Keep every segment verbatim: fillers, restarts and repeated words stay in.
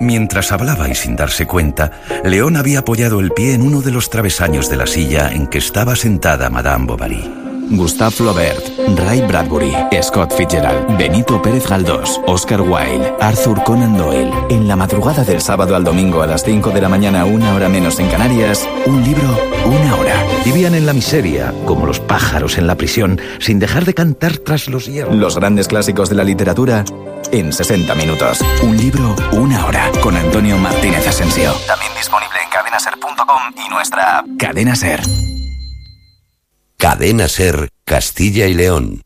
Mientras hablaba y sin darse cuenta, León había apoyado el pie en uno de los travesaños de la silla en que estaba sentada Madame Bovary. Gustave Flaubert, Ray Bradbury, Scott Fitzgerald, Benito Pérez Galdós, Oscar Wilde, Arthur Conan Doyle. En la madrugada del sábado al domingo a las cinco de la mañana, una hora menos en Canarias, un libro, una hora. Vivían en la miseria, como los pájaros en la prisión, sin dejar de cantar tras los hierros. Los grandes clásicos de la literatura en sesenta minutos. Un libro, una hora, con Antonio Martínez Asensio. También disponible en cadena ser punto com y nuestra app Cadena Ser. Cadena Ser, Castilla y León.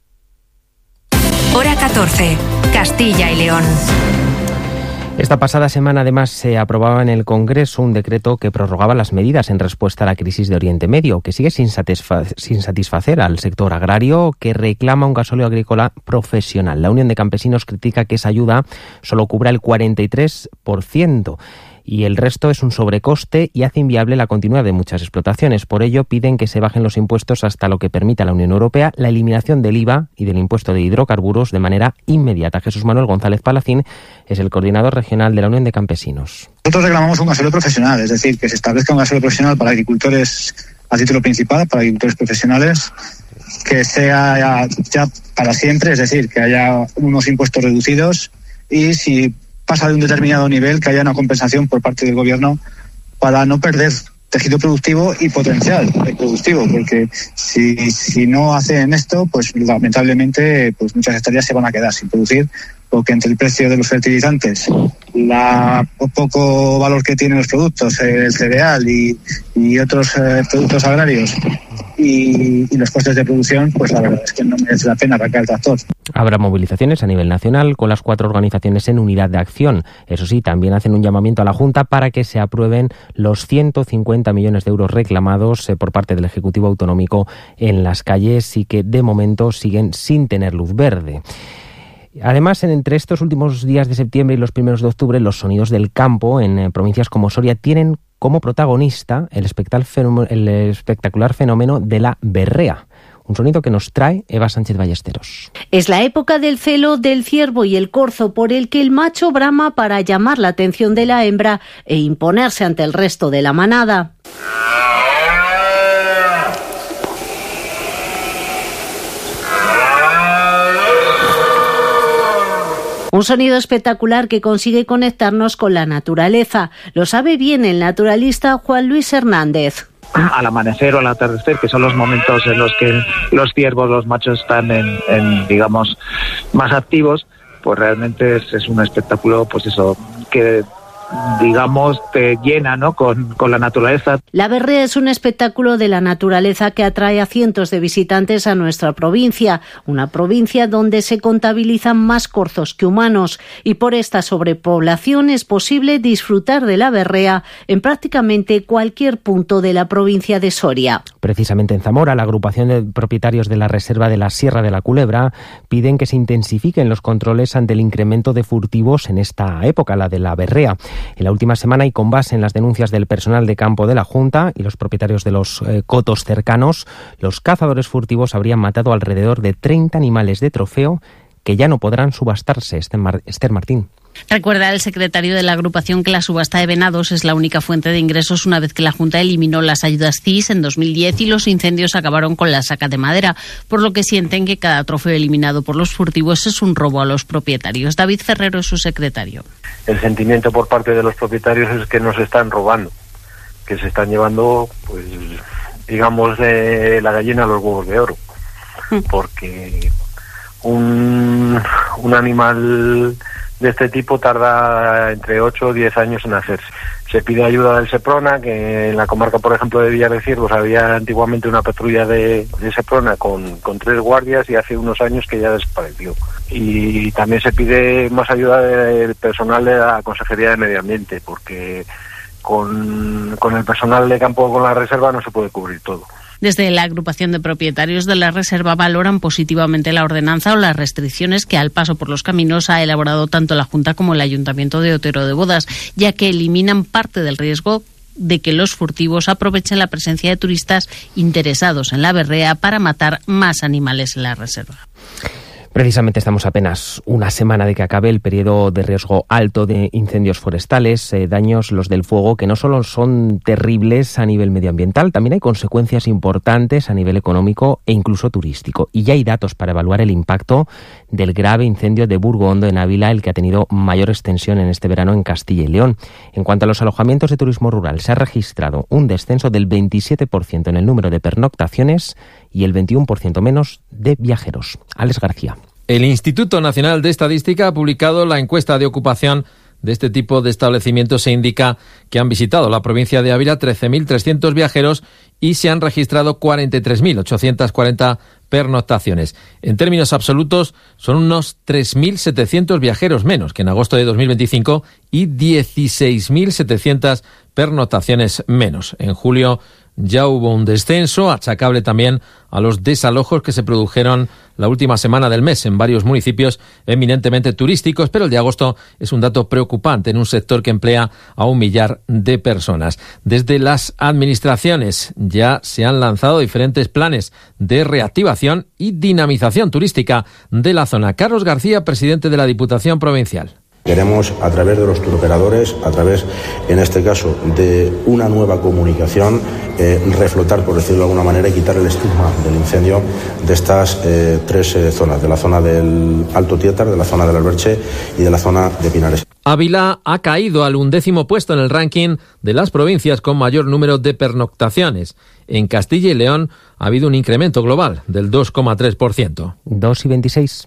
Hora catorce, Castilla y León. Esta pasada semana, además, se aprobaba en el Congreso un decreto que prorrogaba las medidas en respuesta a la crisis de Oriente Medio, que sigue sin, satisfa- sin satisfacer al sector agrario, que reclama un gasóleo agrícola profesional. La Unión de Campesinos critica que esa ayuda solo cubra el cuarenta y tres por ciento. Y el resto es un sobrecoste y hace inviable la continuidad de muchas explotaciones. Por ello, piden que se bajen los impuestos hasta lo que permita la Unión Europea, la eliminación del I V A y del impuesto de hidrocarburos de manera inmediata. Jesús Manuel González Palacín es el coordinador regional de la Unión de Campesinos. Nosotros reclamamos un gasóleo profesional, es decir, que se establezca un gasóleo profesional para agricultores a título principal, para agricultores profesionales, que sea ya, ya para siempre, es decir, que haya unos impuestos reducidos y si pasa de un determinado nivel, que haya una compensación por parte del gobierno para no perder tejido productivo y potencial productivo, porque si, si no hacen esto, pues lamentablemente pues muchas hectáreas se van a quedar sin producir, porque entre el precio de los fertilizantes, la poco valor que tienen los productos, el cereal y, y otros eh, productos agrarios y, y los costes de producción, pues la verdad es que no merece la pena arrancar el tractor. Habrá movilizaciones a nivel nacional con las cuatro organizaciones en unidad de acción. Eso sí, también hacen un llamamiento a la Junta para que se aprueben los ciento cincuenta millones de euros reclamados eh, por parte del Ejecutivo Autonómico en las calles y que de momento siguen sin tener luz verde. Además, entre estos últimos días de septiembre y los primeros de octubre, los sonidos del campo en eh, provincias como Soria tienen como protagonista el, el espectacular fenómeno de la berrea. Un sonido que nos trae Eva Sánchez Ballesteros. Es la época del celo del ciervo y el corzo, por el que el macho brama para llamar la atención de la hembra e imponerse ante el resto de la manada. Un sonido espectacular que consigue conectarnos con la naturaleza. Lo sabe bien el naturalista Juan Luis Hernández. Al amanecer o al atardecer, que son los momentos en los que los ciervos, los machos están en, en digamos, más activos, pues realmente es, es un espectáculo, pues eso, que digamos te llena, ¿no?, con, con la naturaleza. La berrea es un espectáculo de la naturaleza que atrae a cientos de visitantes a nuestra provincia, una provincia donde se contabilizan más corzos que humanos, y por esta sobrepoblación es posible disfrutar de la berrea en prácticamente cualquier punto de la provincia de Soria. Precisamente en Zamora, la agrupación de propietarios de la reserva de la Sierra de la Culebra piden que se intensifiquen los controles ante el incremento de furtivos en esta época, la de la berrea. En la última semana, y con base en las denuncias del personal de campo de la Junta y los propietarios de los eh, cotos cercanos, los cazadores furtivos habrían matado alrededor de treinta animales de trofeo que ya no podrán subastarse. Esther Martín. Recuerda el secretario de la agrupación que la subasta de venados es la única fuente de ingresos una vez que la Junta eliminó las ayudas C I S en dos mil diez y los incendios acabaron con la saca de madera, por lo que sienten que cada trofeo eliminado por los furtivos es un robo a los propietarios. David Ferrero es su secretario. El sentimiento por parte de los propietarios es que nos están robando, que se están llevando, pues, digamos, de la gallina a los huevos de oro, porque un, un animal de este tipo tarda entre ocho o diez años en hacerse. Se pide ayuda del Seprona, que en la comarca, por ejemplo, de Villar de Ciervos había antiguamente una patrulla de, de Seprona con, con tres guardias y hace unos años que ya desapareció. Y también se pide más ayuda del personal de la Consejería de Medio Ambiente, porque con, con el personal de campo con la reserva no se puede cubrir todo. Desde la agrupación de propietarios de la reserva valoran positivamente la ordenanza o las restricciones que al paso por los caminos ha elaborado tanto la Junta como el Ayuntamiento de Otero de Bodas, ya que eliminan parte del riesgo de que los furtivos aprovechen la presencia de turistas interesados en la berrea para matar más animales en la reserva. Precisamente estamos apenas una semana de que acabe el periodo de riesgo alto de incendios forestales, eh, daños los del fuego que no solo son terribles a nivel medioambiental, también hay consecuencias importantes a nivel económico e incluso turístico. Y ya hay datos para evaluar el impacto del grave incendio de Burgo Hondo en Ávila, el que ha tenido mayor extensión en este verano en Castilla y León. En cuanto a los alojamientos de turismo rural, se ha registrado un descenso del veintisiete por ciento en el número de pernoctaciones y el veintiuno por ciento menos de viajeros. Alex García. El Instituto Nacional de Estadística ha publicado la encuesta de ocupación de este tipo de establecimientos. Se indica que han visitado la provincia de Ávila trece mil trescientos viajeros y se han registrado cuarenta y tres mil ochocientas cuarenta pernoctaciones. En términos absolutos, son unos tres mil setecientos viajeros menos que en agosto de dos mil veinticinco y dieciséis mil setecientas pernoctaciones menos. En julio ya hubo un descenso, achacable también a los desalojos que se produjeron la última semana del mes en varios municipios eminentemente turísticos, pero el de agosto es un dato preocupante en un sector que emplea a un millar de personas. Desde las administraciones ya se han lanzado diferentes planes de reactivación y dinamización turística de la zona. Carlos García, presidente de la Diputación Provincial. Queremos, a través de los turoperadores, a través, en este caso, de una nueva comunicación, eh, reflotar, por decirlo de alguna manera, y quitar el estigma del incendio de estas eh, tres eh, zonas, de la zona del Alto Tietar, de la zona del Alberche y de la zona de Pinares. Ávila ha caído al undécimo puesto en el ranking de las provincias con mayor número de pernoctaciones. En Castilla y León ha habido un incremento global del dos coma tres por ciento. dos y veintiséis.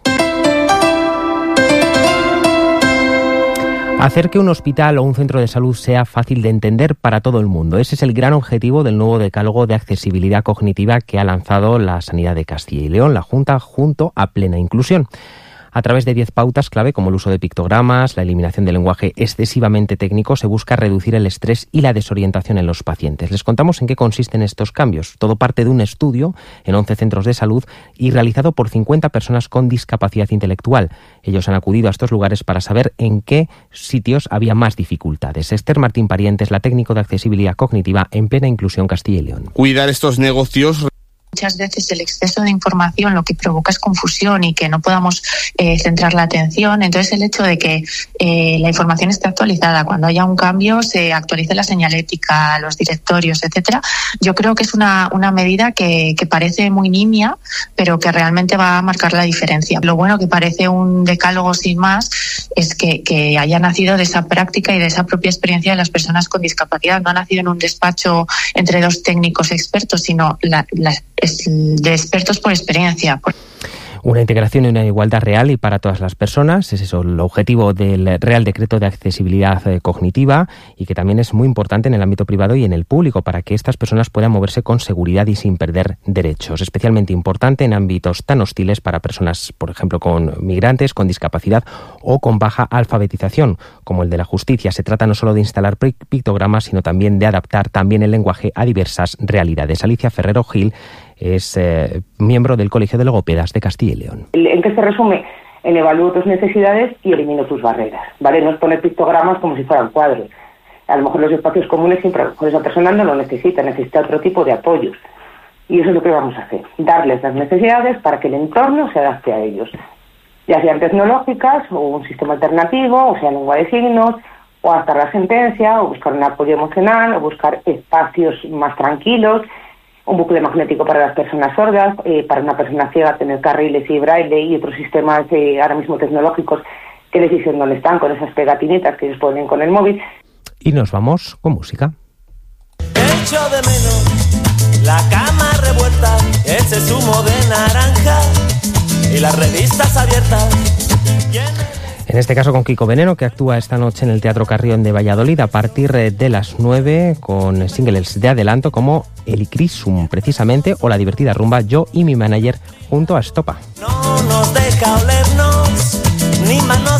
Hacer que un hospital o un centro de salud sea fácil de entender para todo el mundo. Ese es el gran objetivo del nuevo decálogo de accesibilidad cognitiva que ha lanzado la Sanidad de Castilla y León, la Junta, junto a Plena Inclusión. A través de diez pautas clave como el uso de pictogramas, la eliminación del lenguaje excesivamente técnico, se busca reducir el estrés y la desorientación en los pacientes. Les contamos en qué consisten estos cambios. Todo parte de un estudio en once centros de salud y realizado por cincuenta personas con discapacidad intelectual. Ellos han acudido a estos lugares para saber en qué sitios había más dificultades. Esther Martín Parientes, la técnico de accesibilidad cognitiva en Plena Inclusión Castilla y León. Cuidar estos negocios. Muchas veces el exceso de información lo que provoca es confusión y que no podamos eh, centrar la atención. Entonces, el hecho de que eh, la información esté actualizada, cuando haya un cambio se actualice la señalética, los directorios, etcétera, yo creo que es una, una medida que, que parece muy nimia, pero que realmente va a marcar la diferencia. Lo bueno que parece un decálogo sin más es que, que haya nacido de esa práctica y de esa propia experiencia de las personas con discapacidad. No ha nacido en un despacho entre dos técnicos expertos, sino la, la de expertos por experiencia. Una integración y una igualdad real y para todas las personas, es eso el objetivo del Real Decreto de Accesibilidad eh, Cognitiva, y que también es muy importante en el ámbito privado y en el público para que estas personas puedan moverse con seguridad y sin perder derechos. Especialmente importante en ámbitos tan hostiles para personas, por ejemplo, con migrantes, con discapacidad o con baja alfabetización, como el de la justicia. Se trata no solo de instalar pictogramas, sino también de adaptar también el lenguaje a diversas realidades. Alicia Ferrero Gil es eh, miembro del Colegio de Logopedas de Castilla y León. ¿En qué se resume? En evalúo tus necesidades y elimino tus barreras, ¿vale? No es poner pictogramas como si fueran cuadros. A lo mejor los espacios comunes siempre, a lo mejor esa persona no lo necesita, necesita otro tipo de apoyos. Y eso es lo que vamos a hacer, darles las necesidades para que el entorno se adapte a ellos. Ya sean tecnológicas, o un sistema alternativo, o sea lengua de signos, o hasta la sentencia, o buscar un apoyo emocional, o buscar espacios más tranquilos, un bucle magnético para las personas sordas, eh, para una persona ciega tener carriles y braille y otros sistemas eh, ahora mismo tecnológicos que les dicen dónde están con esas pegatinitas que ellos ponen con el móvil. Y nos vamos con música. Echo de menos la cama revuelta, ese zumo de naranja y las revistas abiertas. En este caso con Kiko Veneno, que actúa esta noche en el Teatro Carrión de Valladolid a partir de las nueve con singles de adelanto como El Icrisum, precisamente, o la divertida rumba Yo y mi manager junto a Estopa. No nos deja olernos ni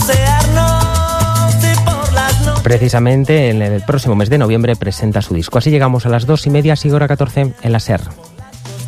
manosearnos y por las noches. Precisamente en el próximo mes de noviembre presenta su disco. Así llegamos a las dos y media, sigue hora catorce en la SER.